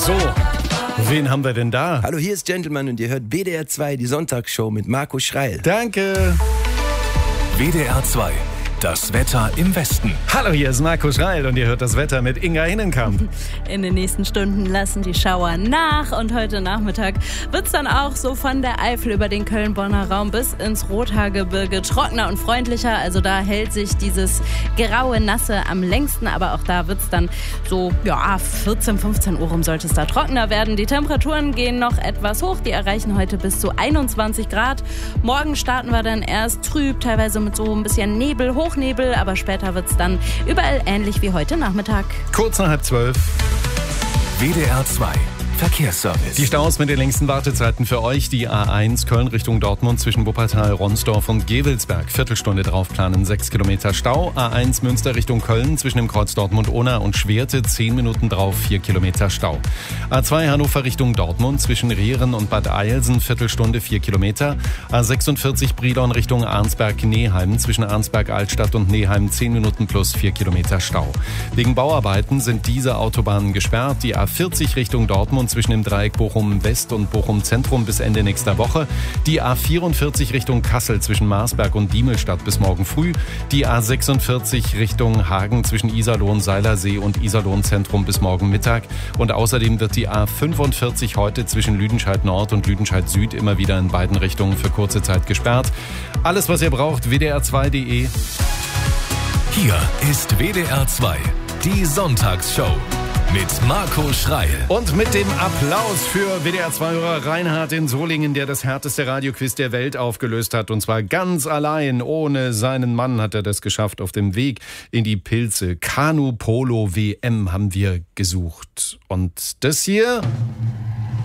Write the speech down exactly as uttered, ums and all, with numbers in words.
So, wen haben wir denn da? Hallo, hier ist Gentleman und ihr hört W D R zwei, die Sonntagsshow mit Marco Schreil. Danke. W D R zwei, das Wetter im Westen. Hallo, hier ist Marco Schreil und ihr hört das Wetter mit Inga Hinnenkamp. In den nächsten Stunden lassen die Schauer nach und heute Nachmittag wird es dann auch so von der Eifel über den Köln-Bonner Raum bis ins Rothaargebirge trockener und freundlicher. Also da hält sich dieses graue Nasse am längsten, aber auch da wird es dann so, ja, vierzehn, fünfzehn Uhr rum sollte es da trockener werden. Die Temperaturen gehen noch etwas hoch, die erreichen heute bis zu einundzwanzig Grad. Morgen starten wir dann erst trüb, teilweise mit so ein bisschen Nebel, Hochnebel, aber später wird es dann überall ähnlich wie heute Nachmittag. Kurz nach halb zwölf. W D R zwei, Verkehrsservice. Die Staus mit den längsten Wartezeiten für euch. Die A eins Köln Richtung Dortmund zwischen Wuppertal, Ronsdorf und Gevelsberg. Viertelstunde draufplanen, sechs Kilometer Stau. A eins Münster Richtung Köln zwischen dem Kreuz Dortmund-Ohna und Schwerte. zehn Minuten drauf, vier Kilometer Stau. A zwei Hannover Richtung Dortmund zwischen Rehren und Bad Eilsen. Viertelstunde, vier Kilometer. A sechsundvierzig Brilon Richtung Arnsberg-Neheim zwischen Arnsberg-Altstadt und Neheim. zehn Minuten plus vier Kilometer Stau. Wegen Bauarbeiten sind diese Autobahnen gesperrt. Die A vierzig Richtung Dortmund zwischen dem Dreieck Bochum-West und Bochum-Zentrum bis Ende nächster Woche. Die A vierundvierzig Richtung Kassel zwischen Marsberg und Diemelstadt bis morgen früh. Die A sechsundvierzig Richtung Hagen zwischen Iserlohn-Seilersee und Iserlohn-Zentrum bis morgen Mittag. Und außerdem wird die A fünfundvierzig heute zwischen Lüdenscheid-Nord und Lüdenscheid-Süd immer wieder in beiden Richtungen für kurze Zeit gesperrt. Alles, was ihr braucht, w d r zwei punkt d e. Hier ist W D R zwei, die Sonntagsshow mit Marco Schreil. Und mit dem Applaus für W D R zwei-Hörer Reinhard in Solingen, der das härteste Radioquiz der Welt aufgelöst hat. Und zwar ganz allein, ohne seinen Mann hat er das geschafft. Auf dem Weg in die Pilze. Kanu-Polo-W M haben wir gesucht. Und das hier